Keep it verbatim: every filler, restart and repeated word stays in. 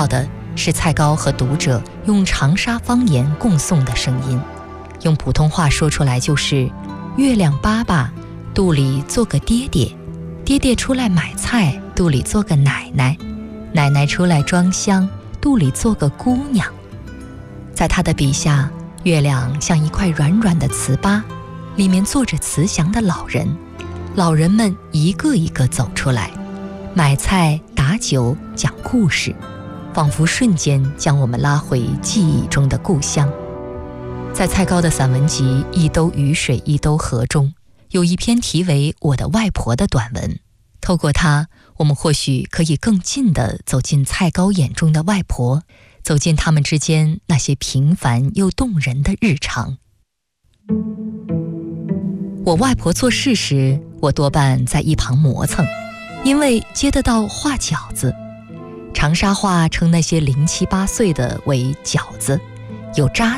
到的是蔡高和读者用长沙方言共诵的声音，用普通话说出来就是月亮爸爸肚里做个爹爹，爹爹出来买菜肚里做个奶奶，奶奶出来装香肚里做个姑娘。在他的笔下，月亮像一块软软的糍粑，里面坐着慈祥的老人，老人们一个一个走出来，买菜打酒讲故事，仿佛瞬间将我们拉回记忆中的故乡。在蔡高的散文集《一兜雨水一兜河》中，有一篇题为《我的外婆》的短文，透过它，我们或许可以更近地走进蔡高眼中的外婆，走进他们之间那些平凡又动人的日常。我外婆做事时，我多半在一旁磨蹭，因为接得到画饺子。长沙话称那些零七八碎的为饺子，有渣